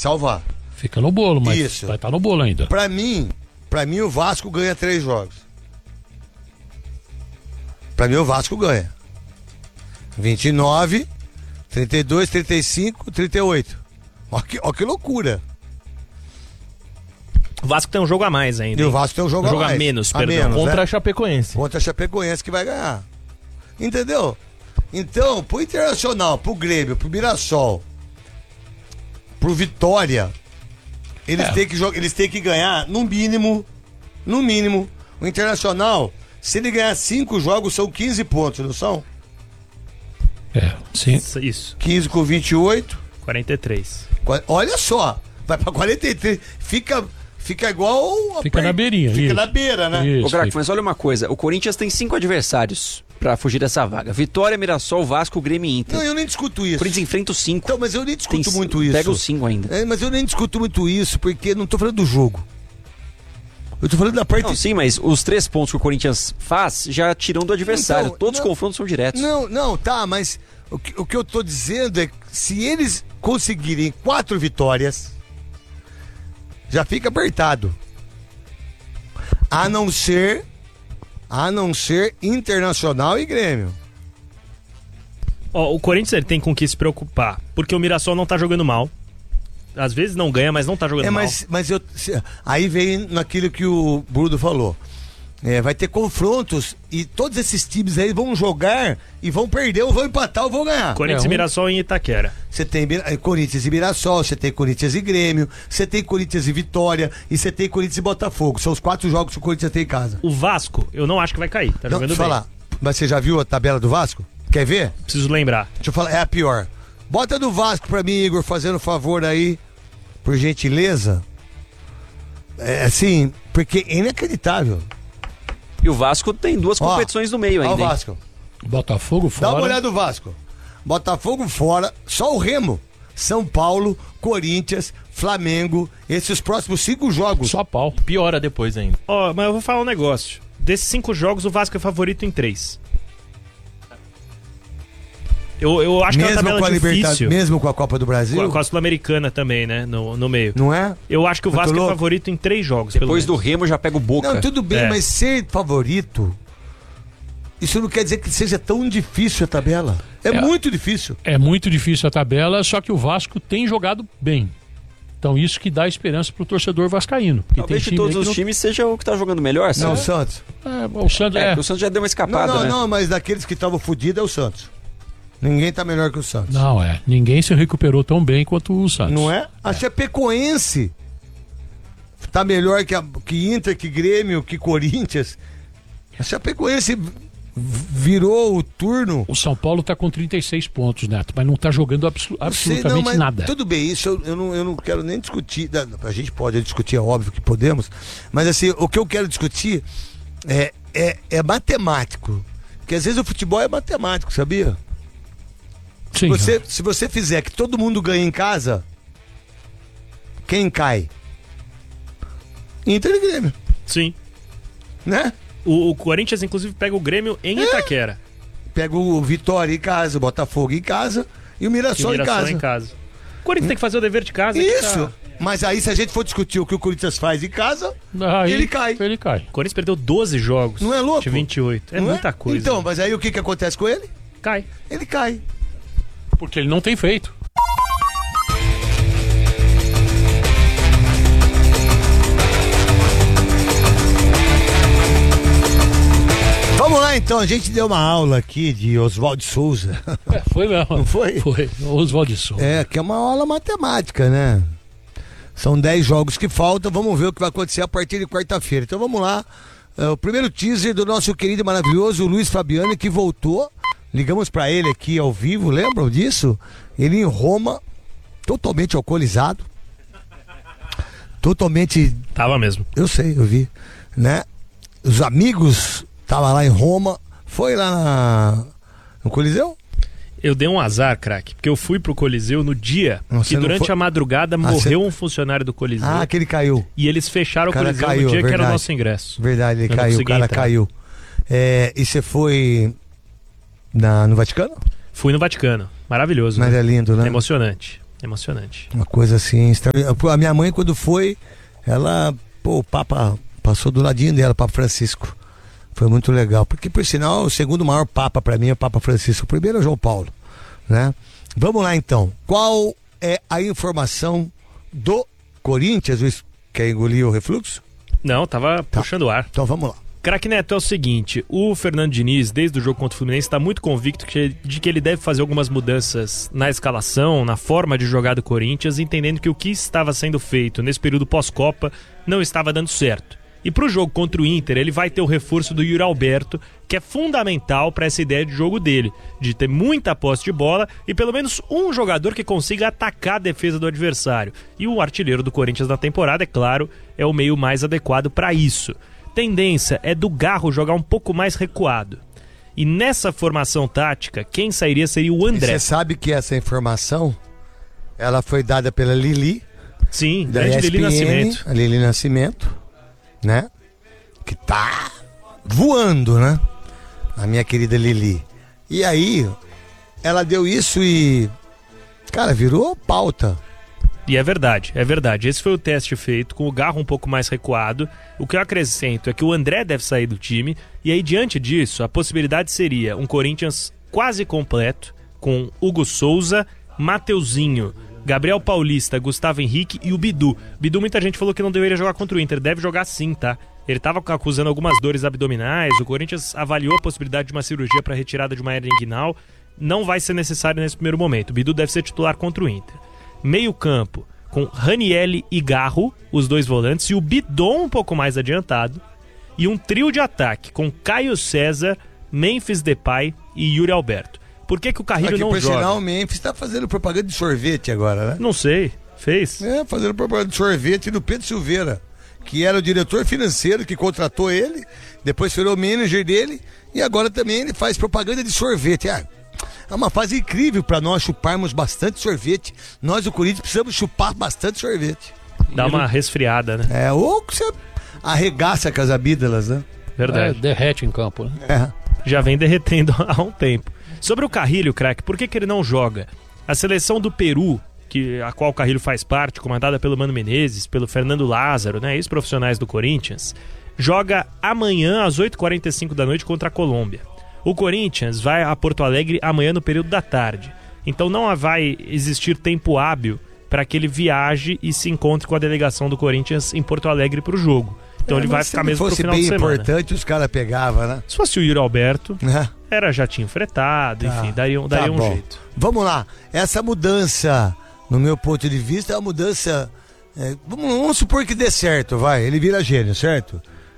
salvar. Fica no bolo, mas Isso. vai estar no bolo ainda. Pra mim o Vasco ganha 3 jogos. Pra mim o Vasco ganha. 29, 32, 35, 38. Ó que loucura. O Vasco tem um jogo a mais ainda. E o Vasco tem um jogo a mais. A menos, perdão. Contra a Chapecoense. Contra a Chapecoense que vai ganhar. Entendeu? Então, pro Internacional, pro Grêmio, pro Mirassol, pro Vitória, eles têm que ganhar, no mínimo, o Internacional, se ele ganhar 5 jogos, são 15 pontos, não são? Sim. Isso. 15 com 28. 43. Olha só, vai pra 43. Fica igual. Fica na beirinha. Fica isso. na beira, né? Isso, Ô, Craque, fica. mas olha uma coisa, o Corinthians tem 5 adversários pra fugir dessa vaga. Vitória, Mirassol, Vasco, Grêmio e Inter. Não, eu nem discuto O isso. Corinthians enfrenta os 5. Então, mas eu nem discuto muito isso. Pega os 5 ainda. Mas eu nem discuto muito isso, porque não tô falando do jogo. Eu tô falando da parte... Não, sim, mas os 3 pontos que o Corinthians faz já tiram do adversário. Então, Todos não, os confrontos são diretos. Não, tá, mas o que eu tô dizendo é que se eles conseguirem 4 vitórias, já fica apertado. A não ser Internacional e Grêmio. Ó, o Corinthians ele tem com que se preocupar, porque o Mirassol não tá jogando mal. Às vezes não ganha, mas não tá jogando mal. Aí vem naquilo que o Bruno falou. Vai ter confrontos e todos esses times aí vão jogar e vão perder, ou vão empatar, ou vão ganhar. Corinthians e Mirassol em Itaquera. Você tem Corinthians e Mirassol, você tem Corinthians e Grêmio, você tem Corinthians e Vitória e você tem Corinthians e Botafogo. São os 4 jogos que o Corinthians tem em casa. O Vasco, eu não acho que vai cair. Tá jogando Deixa eu bem. falar. Mas você já viu a tabela do Vasco? Quer ver? Preciso lembrar. Deixa eu falar, é a pior. Bota do Vasco pra mim, Igor, fazendo favor aí, por gentileza. Assim, porque é inacreditável. E o Vasco tem 2 competições no meio ainda. Ó o Vasco. Botafogo fora. Dá uma olhada do Vasco. Botafogo fora, só o Remo. São Paulo, Corinthians, Flamengo, esses próximos 5 jogos. Só pau. Piora depois ainda. Ó, mas eu vou falar um negócio. Desses 5 jogos, o Vasco é favorito em 3. Eu acho que é uma tabela difícil. Mesmo com a Copa do Brasil? Com a Sul-Americana também, né? No meio. Não é? Eu acho que o Vasco é favorito em 3 jogos. Depois do Remo já pega o Boca. Não, tudo bem, mas ser favorito, isso não quer dizer que seja tão difícil a tabela. É muito difícil. É muito difícil a tabela, só que o Vasco tem jogado bem. Então isso que dá esperança pro torcedor vascaíno. Talvez de todos os times seja o que tá jogando melhor, sabe? Não, o Santos. O Santos o Santos já deu uma escapada, né? Não, mas daqueles que estavam fodidos é o Santos. Ninguém tá melhor que o Santos. Não, ninguém se recuperou tão bem quanto o Santos. Não é? A Chapecoense tá melhor que Inter, que Grêmio, que Corinthians. A Chapecoense virou o turno. O São Paulo tá com 36 pontos, Neto, mas não tá jogando absolutamente nada. Tudo bem, isso eu não quero nem discutir. A gente pode discutir, é óbvio que podemos, mas assim, o que eu quero discutir é matemático. Porque às vezes o futebol é matemático, sabia? Sim, Se você fizer que todo mundo ganhe em casa, quem cai? Inter e Grêmio. Sim. Né? O Corinthians, inclusive, pega o Grêmio em Itaquera. Pega o Vitória em casa, o Botafogo em casa e o Mirassol em casa. O Corinthians tem que fazer o dever de casa. Isso. Mas aí, se a gente for discutir o que o Corinthians faz em casa, ele cai. O Corinthians perdeu 12 jogos. Não é louco? De 28. É não muita coisa. Então, mas aí o que acontece com ele? Cai. Ele cai. Porque ele não tem feito. Vamos lá então, a gente deu uma aula aqui de Oswaldo Souza. Foi mesmo. Não foi? Foi, Oswaldo Souza. Que é uma aula matemática, né? São 10 jogos que faltam, vamos ver o que vai acontecer a partir de quarta-feira. Então vamos lá, o primeiro teaser do nosso querido e maravilhoso Luiz Fabiani, que voltou. Ligamos pra ele aqui ao vivo, lembram disso? Ele em Roma, totalmente alcoolizado. Totalmente... Tava mesmo. Eu sei, eu vi. Né? Os amigos estavam lá em Roma. Foi lá no Coliseu? Eu dei um azar, craque, porque eu fui pro Coliseu no dia que durante a madrugada morreu um funcionário do Coliseu. Ah, que ele caiu. E eles fecharam o Coliseu no dia que era o nosso ingresso. Verdade, ele caiu, o cara caiu. E você foi no Vaticano? Fui no Vaticano. Maravilhoso. Mas né? é lindo, né? É emocionante. Emocionante. Uma coisa assim. A minha mãe, quando foi, o Papa passou do ladinho dela, o Papa Francisco. Foi muito legal. Porque, por sinal, o segundo maior Papa para mim é o Papa Francisco. O primeiro é o João Paulo, né? Vamos lá, então. Qual é a informação do Corinthians? Luiz, quer engolir o refluxo? Não, tava puxando o ar. Então vamos lá. Craque Neto, é o seguinte, o Fernando Diniz, desde o jogo contra o Fluminense, está muito convicto de que ele deve fazer algumas mudanças na escalação, na forma de jogar do Corinthians, entendendo que o que estava sendo feito nesse período pós-Copa não estava dando certo. E para o jogo contra o Inter, ele vai ter o reforço do Yuri Alberto, que é fundamental para essa ideia de jogo dele, de ter muita posse de bola e pelo menos um jogador que consiga atacar a defesa do adversário. E o artilheiro do Corinthians na temporada, é claro, é o meio mais adequado para isso. Tendência é do Garro jogar um pouco mais recuado. E nessa formação tática, quem sairia seria o André. Você sabe que essa informação ela foi dada pela Lili. Sim, da grande ESPN, Lili Nascimento. A Lili Nascimento, né? Que tá voando, né? A minha querida Lili. E aí, ela deu isso e, cara, virou pauta. E é verdade, é verdade. Esse foi o teste feito, com o Garro um pouco mais recuado. O que eu acrescento é que o André deve sair do time. E aí, diante disso, a possibilidade seria um Corinthians quase completo, com Hugo Souza, Mateuzinho, Gabriel Paulista, Gustavo Henrique e o Bidu. Bidu, muita gente falou que não deveria jogar contra o Inter. Deve jogar sim, tá? Ele estava acusando algumas dores abdominais. O Corinthians avaliou a possibilidade de uma cirurgia para retirada de uma hernia inguinal. Não vai ser necessário nesse primeiro momento. O Bidu deve ser titular contra o Inter. Meio campo com Ranielli e Garro, os dois volantes, e o Bidon um pouco mais adiantado. E um trio de ataque com Caio César, Memphis Depay e Yuri Alberto. Por que o Carrilho não por joga? sinal, o Memphis tá fazendo propaganda de sorvete agora, né? Não sei, fez? É, fazendo propaganda de sorvete do Pedro Silveira, que era o diretor financeiro que contratou ele, depois virou manager dele, e agora também ele faz propaganda de sorvete. É uma fase incrível para nós chuparmos bastante sorvete. Nós, do Corinthians, precisamos chupar bastante sorvete. Dá uma resfriada, né? Ou que você arregaça com as abídalas, né? Verdade. Derrete em campo, né? Já vem derretendo há um tempo. Sobre o Carrilho, craque, por que ele não joga? A seleção do Peru, a qual o Carrilho faz parte, comandada pelo Mano Menezes, pelo Fernando Lázaro, né, ex-profissionais do Corinthians, joga amanhã às 8h45 da noite contra a Colômbia. O Corinthians vai a Porto Alegre amanhã no período da tarde. Então não vai existir tempo hábil para que ele viaje e se encontre com a delegação do Corinthians em Porto Alegre para o jogo. Então ele vai ficar mesmo pro final de semana. Se fosse bem importante, os caras pegavam, né? Se fosse o Yuri Alberto, era jatinho fretado, enfim, daria um jeito. Vamos lá. Essa mudança, no meu ponto de vista, é uma mudança... vamos supor que dê certo, vai. Ele vira gênio, certo?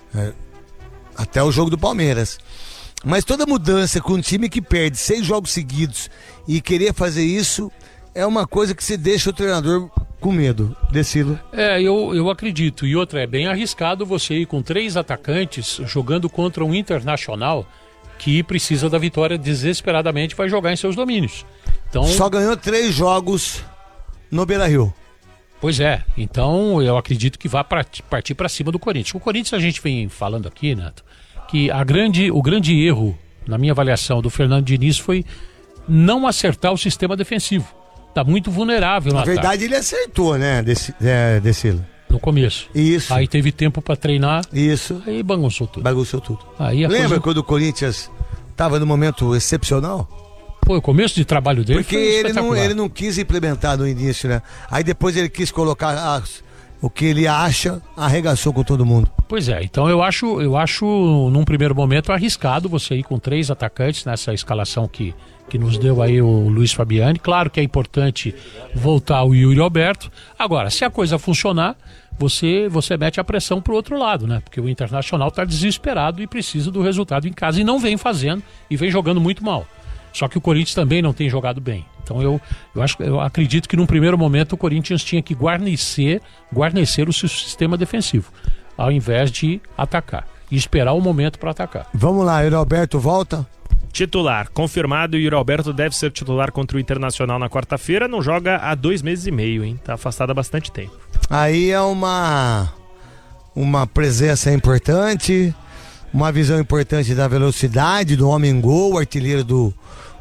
Até o jogo do Palmeiras. Mas toda mudança com um time que perde 6 jogos seguidos e querer fazer isso é uma coisa que você deixa o treinador com medo. Decilo. Eu acredito. E outra, é bem arriscado você ir com 3 atacantes jogando contra um Internacional que precisa da vitória desesperadamente, vai jogar em seus domínios. Então, só ganhou 3 jogos no Beira-Rio. Pois é. Então eu acredito que vai partir para cima do Corinthians. O Corinthians, a gente vem falando aqui, Neto, que o grande erro, na minha avaliação, do Fernando Diniz foi não acertar o sistema defensivo. Tá muito vulnerável no ataque. Na verdade, ele acertou, né, Decilo? No começo. Isso. Aí teve tempo pra treinar. Isso. Aí bagunçou tudo. Aí Lembra quando o Corinthians tava num momento excepcional? Pô, o começo de trabalho dele porque foi espetacular. Ele não quis implementar no início, né? Aí depois ele quis colocar o que ele acha, arregaçou com todo mundo. Pois é, então eu acho num primeiro momento arriscado você ir com 3 atacantes nessa escalação que nos deu aí o Luiz Fabiani. Claro que é importante voltar o Yuri Alberto. Agora, se a coisa funcionar, você mete a pressão pro outro lado, né? Porque o Internacional tá desesperado e precisa do resultado em casa e não vem fazendo e vem jogando muito mal. Só que o Corinthians também não tem jogado bem. Então eu acredito que num primeiro momento o Corinthians tinha que guarnecer o seu sistema defensivo, ao invés de atacar e esperar o momento para atacar. Vamos lá, Yuri Alberto volta. Titular, confirmado, o Yuri Alberto deve ser titular contra o Internacional na quarta-feira, não joga há 2 meses e meio, hein? Tá afastado há bastante tempo. Aí é uma presença importante, uma visão importante da velocidade do homem-gol, artilheiro do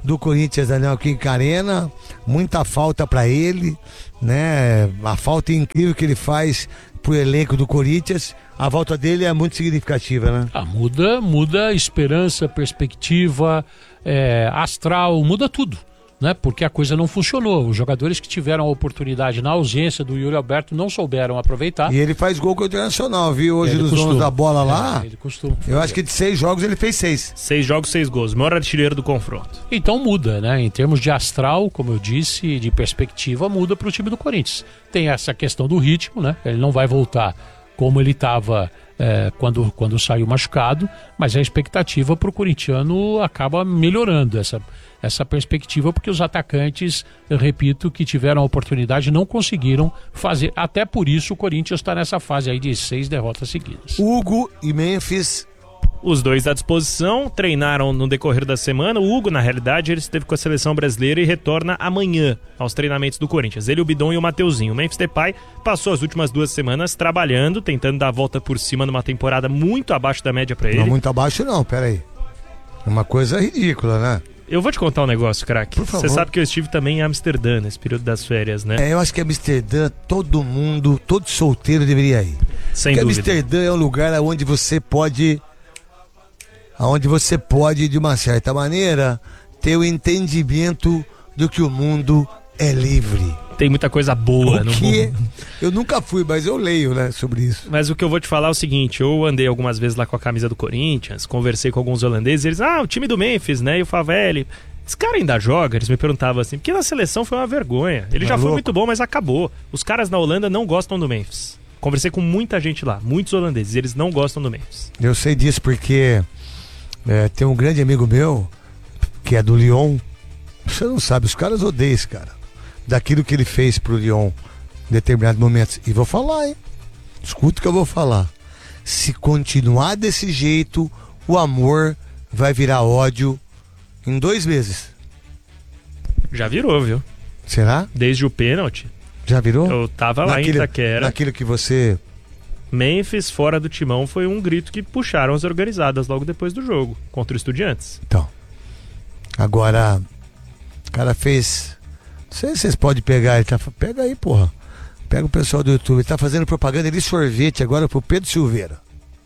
do Corinthians da Neoquímica Arena, muita falta pra ele, né? A falta incrível que ele faz pro elenco do Corinthians, a volta dele é muito significativa, né? Muda esperança, perspectiva, astral, muda tudo, né? Porque a coisa não funcionou. Os jogadores que tiveram a oportunidade na ausência do Yuri Alberto não souberam aproveitar. E ele faz gol com o Internacional, viu? Hoje dos donos da bola lá, ele costuma. eu acho que de 6 jogos ele fez 6. 6 jogos, 6 gols. Maior artilheiro do confronto. Então muda, né? Em termos de astral, como eu disse, de perspectiva, muda para o time do Corinthians. Tem essa questão do ritmo, né? Ele não vai voltar como ele estava quando saiu machucado, mas a expectativa para o corintiano acaba melhorando essa perspectiva, porque os atacantes, eu repito, que tiveram a oportunidade não conseguiram fazer. Até por isso o Corinthians está nessa fase aí de 6 derrotas seguidas. Hugo e Memphis. Os dois à disposição, treinaram no decorrer da semana. O Hugo, na realidade, ele esteve com a seleção brasileira e retorna amanhã aos treinamentos do Corinthians. Ele, o Bidon e o Mateuzinho. O Memphis Depay passou as últimas 2 semanas trabalhando, tentando dar a volta por cima numa temporada muito abaixo da média pra ele. Não, muito abaixo não, peraí. É uma coisa ridícula, né? Eu vou te contar um negócio, craque. Por favor. Você sabe que eu estive também em Amsterdã nesse período das férias, né? Eu acho que Amsterdã, todo solteiro deveria ir. Sem Porque dúvida. Amsterdã é um lugar onde você pode, de uma certa maneira, ter o entendimento do que o mundo é livre. Tem muita coisa boa no mundo. Eu nunca fui, mas eu leio, né, sobre isso. Mas o que eu vou te falar é o seguinte, eu andei algumas vezes lá com a camisa do Corinthians, conversei com alguns holandeses, e eles, o time do Memphis, né, e o Favelli, esse cara ainda joga? Eles me perguntavam assim, porque na seleção foi uma vergonha, ele já foi muito bom, mas acabou. Os caras na Holanda não gostam do Memphis. Conversei com muita gente lá, muitos holandeses, eles não gostam do Memphis. Eu sei disso porque tem um grande amigo meu, que é do Lyon, você não sabe, os caras odeiam esse cara. Daquilo que ele fez pro Lyon em determinados momentos. E vou falar, hein? Escuta o que eu vou falar. Se continuar desse jeito, o amor vai virar ódio em 2 meses. Já virou, viu? Será? Desde o pênalti, Já virou? eu tava lá em Itaquera. Naquilo que você... Memphis fora do timão foi um grito que puxaram as organizadas logo depois do jogo, contra o Estudiantes. Então, agora, o cara fez... Não sei se vocês podem pegar, pega aí, porra. Pega o pessoal do YouTube, ele tá fazendo propaganda de sorvete agora pro Pedro Silveira.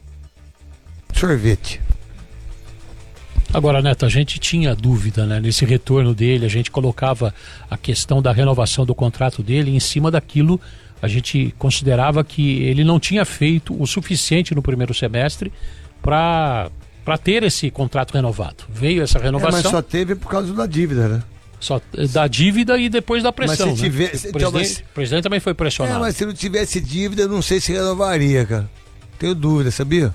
Sorvete. Agora, Neto, a gente tinha dúvida, né, nesse retorno dele, a gente colocava a questão da renovação do contrato dele em cima daquilo, a gente considerava que ele não tinha feito o suficiente no primeiro semestre para ter esse contrato renovado. Veio essa renovação. Mas só teve por causa da dívida, né? Só da dívida e depois da pressão. Mas se tivesse, né? O presidente também foi pressionado. Mas se não tivesse dívida, eu não sei se renovaria, cara. Tenho dúvida, sabia?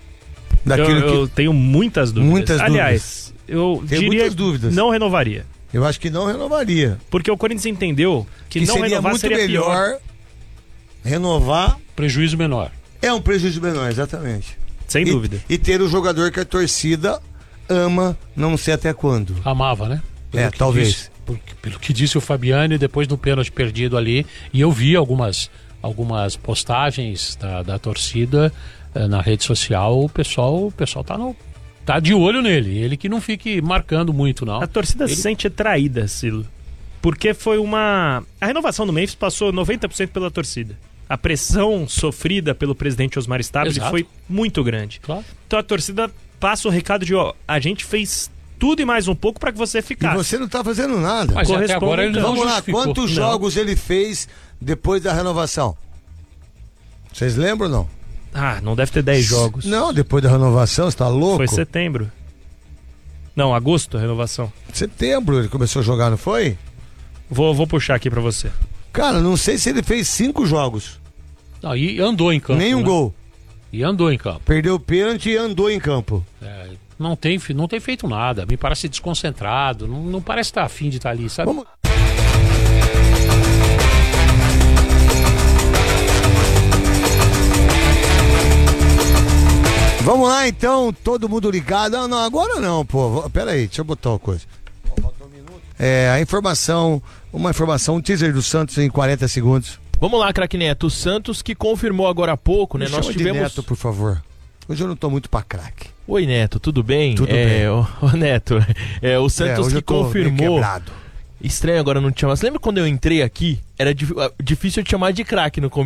Eu tenho muitas dúvidas. Muitas Aliás, eu Tenho diria muitas dúvidas. não renovaria. Eu acho que não renovaria. Porque o Corinthians entendeu que não seria renovar muito seria pior. melhor renovar. Prejuízo menor. É um prejuízo menor, exatamente. Sem dúvida. E ter o jogador que a torcida ama, não sei até quando. Amava, né? Talvez. Pelo que disse o Fabiani, depois do pênalti perdido ali, e eu vi algumas postagens da torcida na rede social, o pessoal tá de olho nele, ele que não fique marcando muito, não. A torcida se sente traída, Silo, porque foi a renovação do Memphis passou 90% pela torcida. A pressão sofrida pelo presidente Osmar Stabile foi muito grande. Claro. Então a torcida passa o recado de, a gente fez tudo e mais um pouco para que você ficasse. E você não tá fazendo nada. Mas até agora ele não Vamos lá, justificou. quantos jogos ele fez depois da renovação? Vocês lembram ou não? Não deve ter 10 jogos. Não, depois da renovação, você tá louco? Foi setembro. Não, agosto a renovação. Setembro ele começou a jogar, não foi? Vou puxar aqui pra você. Cara, não sei se ele fez 5 jogos. Não, e andou em campo. Nem um gol. E andou em campo. Perdeu o pênalti e andou em campo. Não tem feito nada. Me parece desconcentrado. Não parece estar afim de estar ali, sabe? Vamos lá então, todo mundo ligado. Não, agora não, pô. Pera aí, deixa eu botar uma coisa. Uma informação, um teaser do Santos em 40 segundos. Vamos lá, craque Neto. O Santos que confirmou agora há pouco, né? Me Nós chama tivemos. de Neto, por favor. Hoje eu não tô muito pra craque. Oi, Neto, tudo bem? Tudo bem. Ô, Neto, o Santos hoje que eu tô meio confirmou. quebrado. Estranho agora não te chamar. Você lembra quando eu entrei aqui? Era difícil eu te chamar de craque no começo.